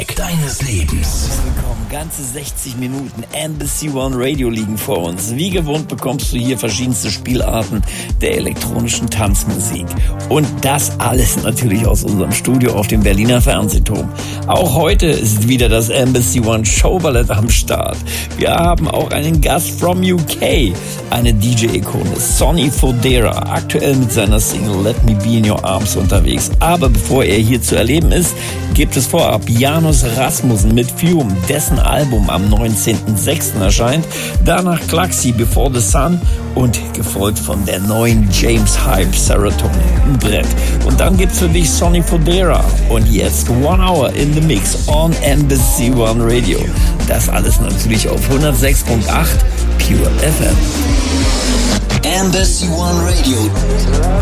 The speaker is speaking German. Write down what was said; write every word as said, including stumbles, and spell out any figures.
deines Lebens. Willkommen, ganze sechzig Minuten Embassy One Radio liegen vor uns. Wie gewohnt bekommst du hier verschiedenste Spielarten der elektronischen Tanzmusik. Und das alles natürlich aus unserem Studio auf dem Berliner Fernsehturm. Auch heute ist wieder das Embassy One Showballett am Start. Wir haben auch einen Gast from U K, eine D J-Ikone, Sonny Fodera, aktuell mit seiner Single Let Me Be in Your Arms unterwegs. Aber bevor er hier zu erleben ist, gibt es vorab Janus Rasmussen mit Fume, dessen Album am neunzehnten sechsten erscheint. Danach Klaxi, Before the Sun und gefolgt von der neuen James Hype Serotonin Brett. Und dann gibt's für dich Sonny Fodera und jetzt One Hour in the Mix on Embassy One Radio. Das alles natürlich auf hundertsechs Komma acht Pure F M. Embassy One Radio.